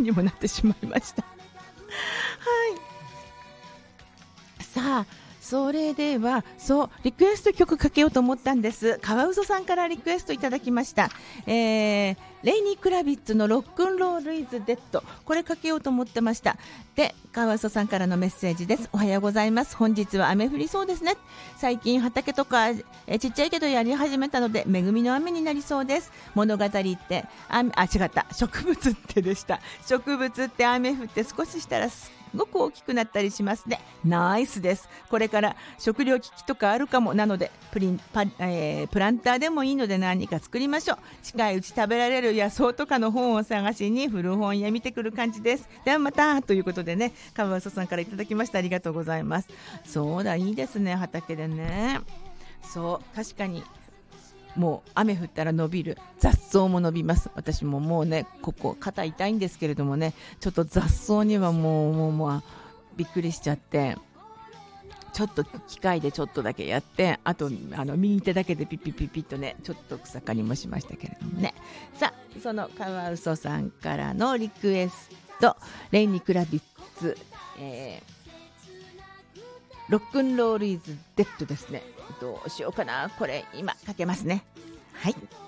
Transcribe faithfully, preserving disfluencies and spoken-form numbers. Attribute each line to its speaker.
Speaker 1: にもなってしまいましたはい。さあそれではそうリクエスト曲かけようと思ったんです。カワウソさんからリクエストいただきました、えー、レイニー・クラビッツのロックンロールイズデッド、これかけようと思ってました。でカワウソさんからのメッセージです。おはようございます。本日は雨降りそうですね。最近畑とかえちっちゃいけどやり始めたので恵みの雨になりそうです。物語ってああ違った植物ってでした。植物って雨降って少ししたらすごく大きくなったりしますね。ナイスです。これから食料危機とかあるかもなのでプリンパ、えー、プランターでもいいので何か作りましょう。近いうち食べられる野草とかの本を探しに古本屋見てくる感じです。ではまたということでね、カワウソさんからいただきました。ありがとうございます。そうだ、いいですね、畑でね。そう確かにもう雨降ったら伸びる雑草も伸びます。私ももうねここ肩痛いんですけれどもね、ちょっと雑草にはもうもうもうびっくりしちゃって、ちょっと機械でちょっとだけやって、あとあの右手だけでピッピッピッピッとねちょっと草刈りもしましたけれどもね。さあそのカワウソさんからのリクエスト、レイニー・クラビッツ、えー、ロックンロールイズデッドですね。どうしようかな、これ今かけますね。はい。